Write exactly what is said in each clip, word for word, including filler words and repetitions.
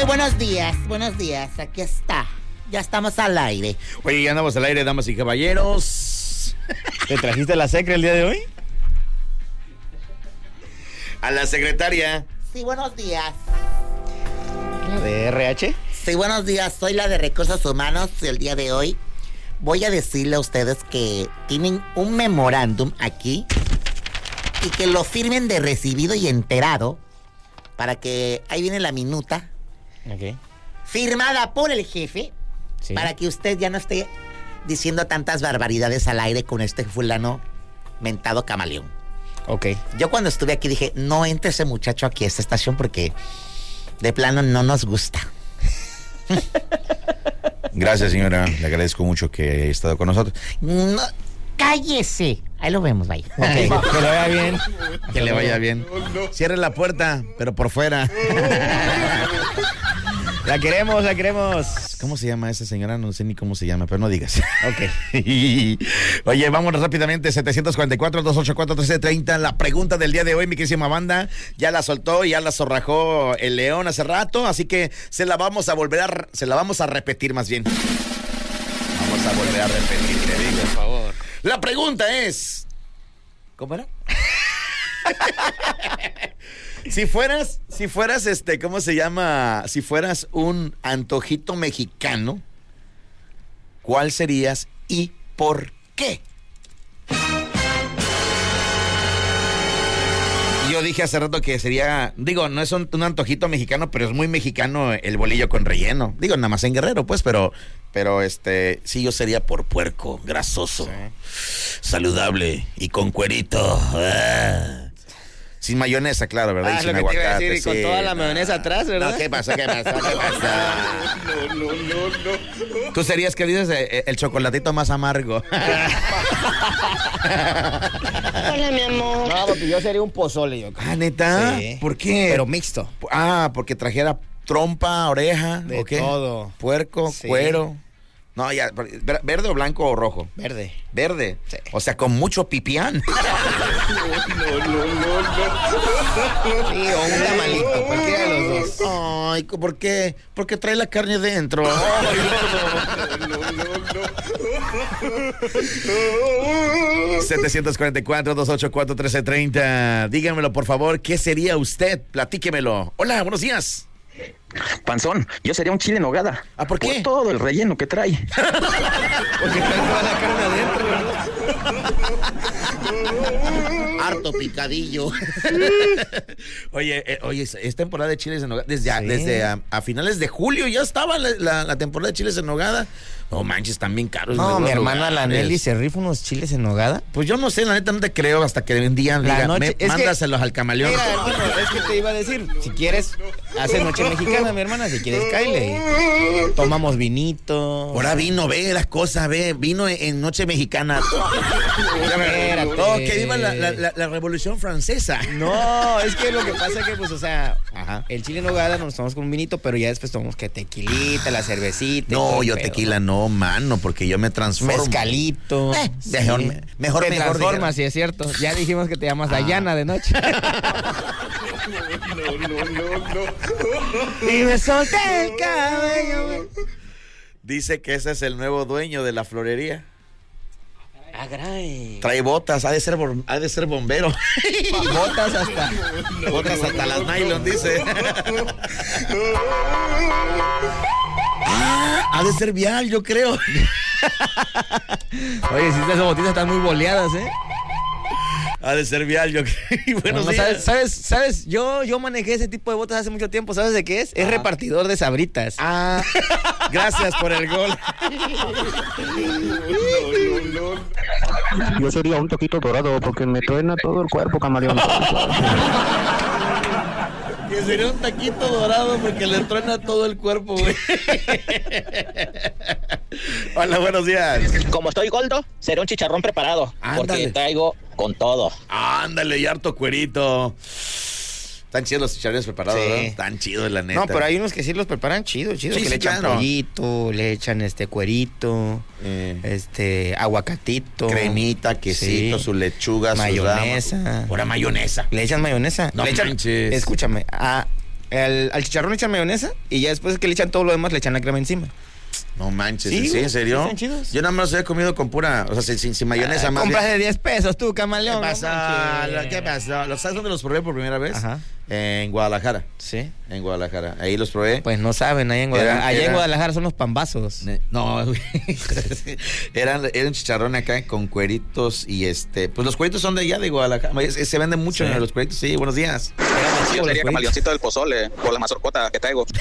buenos días, buenos días, aquí está. Ya estamos al aire. Oye, ya andamos al aire, damas y caballeros. ¿Te trajiste la secre el día de hoy? A la secretaria. Sí, buenos días. ¿La de R H? Sí, buenos días, soy la de Recursos Humanos. El día de hoy voy a decirle a ustedes que tienen un memorándum aquí y que lo firmen de recibido y enterado para que, ahí viene la minuta. Ok. Firmada por el jefe. Sí. Para que usted ya no esté diciendo tantas barbaridades al aire con este fulano mentado camaleón. Ok. Yo cuando estuve aquí dije, no entre ese muchacho aquí a esta estación porque de plano no nos gusta. Gracias, señora. Le agradezco mucho que haya estado con nosotros. No, cállese. Ahí lo vemos, vaya. Okay. Que le vaya bien. Que le vaya bien. Cierre la puerta, pero por fuera. La queremos, la queremos. ¿Cómo se llama esa señora? No sé ni cómo se llama, pero no digas. Ok. Oye, vámonos rápidamente. setecientos cuarenta y cuatro, doscientos ochenta y cuatro, trece treinta. La pregunta del día de hoy, mi querísima banda, ya la soltó, ya la zorrajó el león hace rato, así que se la vamos a volver a, se la vamos a repetir más bien. Vamos a volver a repetir, te digo, por favor. La pregunta es, ¿cómo era? Si fueras, si fueras, este, ¿cómo se llama? Si fueras un antojito mexicano, ¿cuál serías y por qué? Yo dije hace rato que sería, digo, no es un, un antojito mexicano, pero es muy mexicano el bolillo con relleno. Digo, nada más en Guerrero, pues, pero, pero este, sí, yo sería por puerco, grasoso, sí, saludable y con cuerito. Ah. Sin mayonesa, claro, ¿verdad? Ah, y sin lo que aguacate, te iba a decir, y sí, con toda la mayonesa no, atrás, ¿verdad? No, ¿qué pasa? ¿Qué pasa? ¿Qué pasa? No, no, no, no. ¿Tú serías, que dices, el chocolatito más amargo? Hola, mi amor. No, porque yo sería un pozole, yo creo. Ah, ¿neta? Sí. ¿Por qué? Pero mixto. Ah, porque trajera trompa, oreja, de ¿o qué? Todo. Puerco, sí, cuero. No, ya, ¿verde o blanco o rojo? Verde. Verde. Sí. O sea, con mucho pipián. No, no, no, no. Sí, o un tamalito, cualquiera de los dos. Ay, ¿por qué? Porque trae la carne dentro. Ay, no, no, no, no, no. setecientos cuarenta y cuatro, doscientos ochenta y cuatro, trece treinta. Díganmelo, por favor, ¿qué sería usted? Platíquemelo. Hola, buenos días. Panzón, yo sería un chile en nogada. ¿Ah, por qué? Por todo el relleno que trae. Porque trae toda la carne adentro, ¿verdad? Harto picadillo. Oye, eh, oye, es temporada de chiles en nogada. Desde, a, Sí. desde a, a finales de julio ya estaba la, la, la temporada de chiles en nogada. No manches, están bien caros. No, en mi algunos hermana la lugares. Nelly se rifa unos chiles en nogada. Pues yo no sé, la neta no te creo hasta que un día La diga, noche- me- es que- mándaselos al camaleón. Mira, hermano, es que te iba a decir, si quieres, hace noche mexicana, mi hermana, si quieres, cáele. Tomamos vinito. Ahora vino, ve las cosas, ve, vino en, en Noche Mexicana. Espérate. Oh, que viva la, la, la, la Revolución Francesa. No, es que lo que pasa es que, pues, o sea, Ajá. el chile en nogada nos tomamos con un vinito, pero ya después tomamos que tequilita, la cervecita. y todo No, el yo pedo, tequila no, mano, porque yo me transformo. Mezcalito. Eh, mejor, me- mejor, te mejor, transformas, sí es cierto. Ya dijimos que te llamas Dayana de noche. Y me solté el cabello. Dice que ese es el nuevo dueño de la florería. Ah, caray. Trae botas, ha de ser, bom- ha de ser bombero. Botas hasta. Botas hasta las nylon, dice. Ah, ha de ser vial, yo creo. Oye, si estas botitas están muy boleadas, ¿eh? Ha de ser vial, yo creo. Y bueno, No, no, sí. ¿sabes, sabes, sabes? Yo, yo manejé ese tipo de botas hace mucho tiempo. ¿Sabes de qué es? Es Ah. repartidor de sabritas. Ah, gracias por el gol. Yo sería un toquito dorado porque me truena todo el cuerpo, camaleón. Que sería un taquito dorado porque le truena todo el cuerpo, güey. Hola, buenos días. Como estoy gordo, seré un chicharrón preparado. Ándale. Porque traigo con todo. Ándale, y harto cuerito. Están chidos los chicharrones preparados, Sí. ¿verdad? Están chidos, la neta. No, pero hay unos que sí los preparan chido, chido. Sí, que sí, le echan claro. pollito, le echan este cuerito, Eh, este aguacatito. cremita, quesito, Sí. su lechuga, Mayonesa. su rama. Ahora mayonesa. ¿Le echan mayonesa? No le echan, manches. Escúchame, a El, al chicharrón le echan mayonesa y ya después que le echan todo lo demás, le echan la crema encima. No manches, Sí, ¿sí? güey, ¿En serio? están chidos. Yo nada más los he comido con pura, o sea, sin, sin, sin mayonesa. Ah, más compras bien. de diez pesos tú, ¿Qué camaleón. pasó? no manches. ¿Qué pasó? ¿Los sabes dónde los probé por primera vez? Ajá. En Guadalajara. Sí. En Guadalajara. Ahí los probé. Pues no saben, allá en Guadalajara. Era- allá era- en Guadalajara son los pambazos. Ne- No, güey. eran, era un chicharrón acá con cueritos y este, pues los cueritos son de allá de Guadalajara. Es- Se venden mucho Sí. en los cueritos. Sí, buenos días. Yo sería camaleoncito del pozole por la mazorcota que traigo.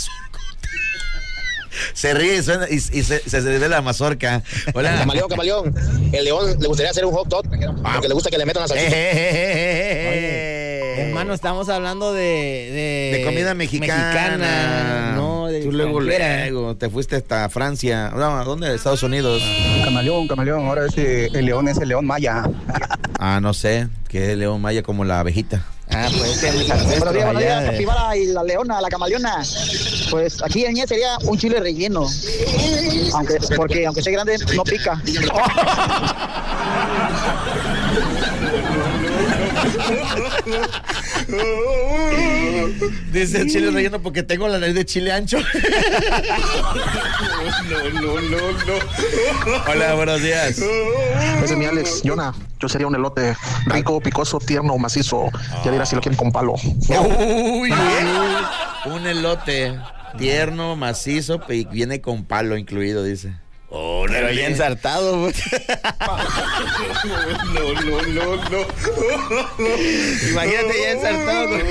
Se ríe suena, y, y se, se, se ve la mazorca. Hola. Camaleón, camaleón. El león le gustaría hacer un hot dog porque le gusta que le metan la Eh, salchicha. eh, eh, eh, eh. Hermano, estamos hablando de... De, De comida mexicana. mexicana, no, de Tú luego, extranjera. luego te fuiste hasta Francia. No, ¿dónde? Estados Unidos. Camaleón, camaleón, ahora ese el león es el león maya. Ah, no sé. Que es León Maya como la abejita. Ah, pues que mis ancestros Buenos días, buenos allá días, de- capibara y la leona, la camaleona. Pues aquí en mí sería un chile relleno. Aunque, porque aunque sea grande, no pica. Dice el chile relleno porque tengo la nariz de chile ancho. No, no, no, no. Hola, buenos días. Ese es mi Alex, Yona. Yo sería un elote rico, picoso, tierno, macizo. Ya dirás si lo quieren con palo. Uy, bien. Un elote tierno, macizo y viene con palo incluido, dice. Oh, Pero ya ensartado, güey. No, no, no, no. Imagínate ya ensartado. güey.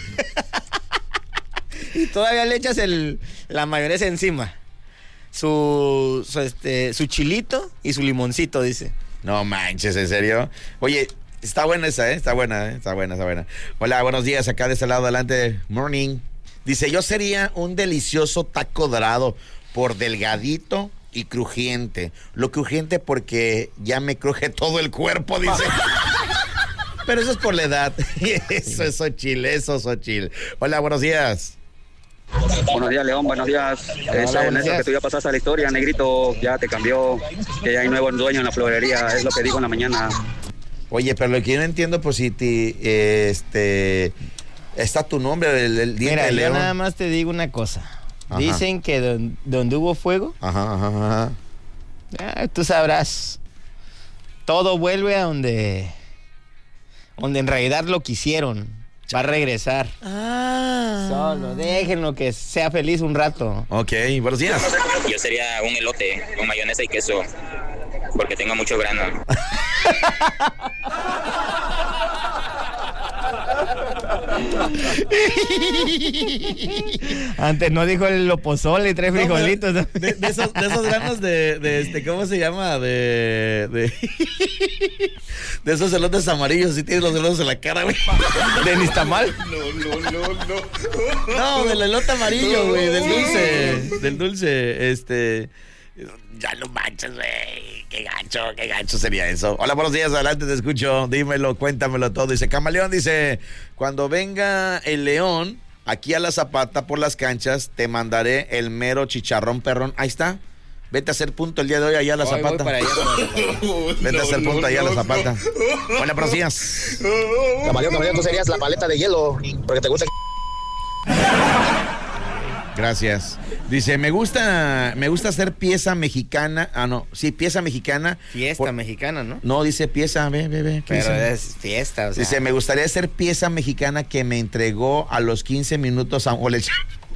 Y todavía le echas el, la mayonesa encima. Su, su, este, su chilito y su limoncito, dice. No manches, ¿en serio? Oye, está buena esa, ¿eh? Está buena, ¿eh? Está buena, está buena. Hola, buenos días, acá de este lado adelante. Morning. Dice, yo sería un delicioso taco dorado por delgadito y crujiente. Lo crujiente porque ya me cruje todo el cuerpo, dice. Pero eso es por la edad. Eso es Xochitl, eso es Xochitl. Hola, buenos días. Buenos días, León, buenos días. Hola, Ese, en buenos eso días. que tú ya pasaste a la historia, Negrito, ya te cambió, que ya hay nuevo dueño en la florería, es lo que dijo en la mañana. Oye, pero lo que yo no entiendo, pues si te, eh, este, está tu nombre, el, el diente Mira, de yo león. nada más te digo una cosa. Ajá. Dicen que don- donde hubo fuego, Ajá, ajá, ajá. ah, tú sabrás. Todo vuelve a donde, donde en realidad lo quisieron. Va a regresar. Ah. Solo déjenlo que sea feliz un rato. Ok, buenos días. Yo sería un elote con mayonesa y queso porque tengo mucho grano. Antes no dijo el pozole y tres No, frijolitos. ¿no? De, de esos, de esos granos de, de este, ¿cómo se llama? De, de, de esos elotes amarillos, si tienes los elotes en la cara, güey. ¿De Nistamal? No, no, no, no. No, del elote amarillo, güey, del dulce, del dulce, este... Ya no manches, güey. Qué gancho, qué gancho sería eso. Hola, buenos días, adelante, te escucho. Dímelo, cuéntamelo todo. Dice Camaleón, dice, cuando venga el león aquí a la Zapata por las canchas, te mandaré el mero chicharrón perrón. Ahí está. Vete a hacer punto el día de hoy allá a la Hoy voy Zapata. para allá, Vete a hacer punto allá a la Zapata. Hola, buenos días. Camaleón, camaleón, tú serías la paleta de hielo porque te gusta. Gracias. Dice, me gusta, me gusta hacer pieza mexicana. Ah, no, sí, pieza mexicana. Fiesta Por- mexicana, ¿no? No, dice pieza, ve, ve, ve. ¿qué Pero dice? es fiesta, o sea. Dice, me gustaría hacer pieza mexicana que me entregó a los quince minutos a un ole-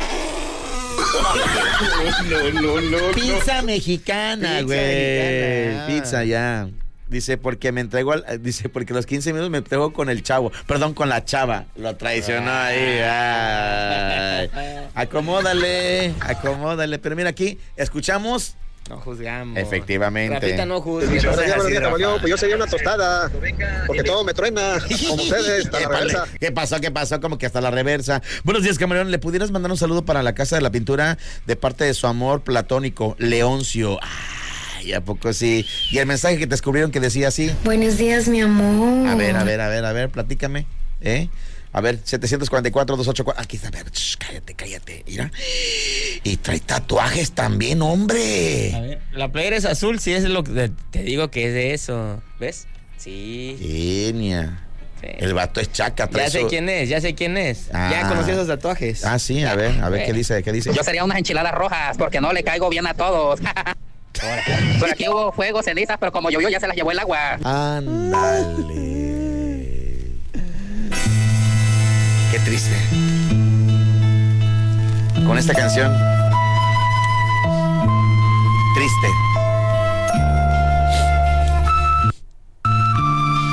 No, no, no. Pizza mexicana, Pizza güey. mexicana. Pizza, ya. Dice, porque me entregó, al- dice, porque los quince minutos me entregó con el chavo. Perdón, con la chava. Lo traicionó ahí. Ay. Acomódale, acomódale. Pero mira aquí, escuchamos. No juzgamos. Efectivamente. Rafita, no juzgues. Buenos días, buenos días, Rafa. camaleón. Pues yo sería una tostada porque todo me truena, como ustedes, a la Épale. reversa. ¿Qué pasó? ¿Qué pasó? Como que hasta la reversa. Buenos días, Camaleón. ¿Le pudieras mandar un saludo para la Casa de la Pintura de parte de su amor platónico, Leoncio? Ay, ¿a poco sí? Y el mensaje que te descubrieron que decía así. Buenos días, mi amor. A ver, a ver, a ver, a ver, platícame. ¿Eh? A ver, setecientos cuarenta y cuatro, doscientos ochenta y cuatro. Aquí está, a ver, shh, cállate, cállate. Mira. Y trae tatuajes también, hombre. A ver, la playera es azul, sí, es lo que te digo que es de eso. ¿Ves? Sí. Genia. Sí. El vato es chaca. trae Ya sé su- quién es, ya sé quién es. Ah. Ya conocí esos tatuajes. Ah, sí, a ver, a ver qué dice, qué dice. Yo sería unas enchiladas rojas porque no le caigo bien a todos. Por aquí hubo fuego, cenizas, pero como llovió ya se las llevó el agua. Ándale. Qué triste. Con esta canción. Triste.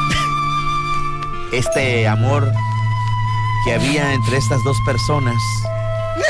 Este amor que había entre estas dos personas